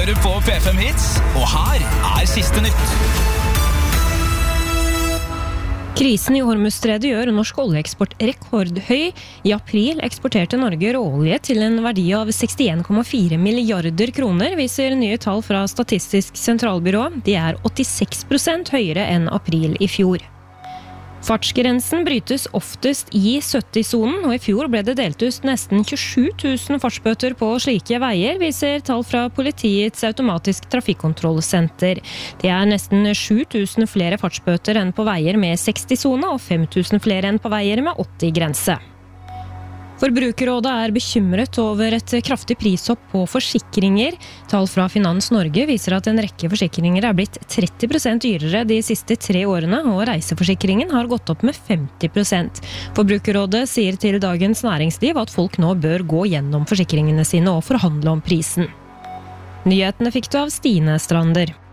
hører på P5 Hits, og her siste nytt. Krisen i Hormuzstredet gjør norsk oljeeksport rekordhøy. I april eksporterte Norge råolje til en verdi av 61,4 milliarder kroner, viser nye tall fra Statistisk sentralbyrå. De er 86% høyere enn april i fjor. Fartsgrensen brytes oftest i 70-sonen, og i fjor ble det delt ut nesten 27 000 fartsbøter på slike veier, viser tall fra politiets automatisk trafikkontrollsenter. Det er nesten 7 000 flere fartsbøter enn på veier med 60-sone, og 5 000 flere enn på veier med 80-grense. Forbrukerrådet er bekymret over et kraftig prishopp på forsikringer. Tall fra Finans Norge viser at en rekke forsikringer er blitt 30% dyrere de siste 3 årene, og reiseforsikringen har gått opp med 50%. Forbrukerrådet sier til Dagens Næringsliv at folk nå bør gå gjennom forsikringene sine og forhandle om prisen. Nyhetene fikk du av Stine Strander.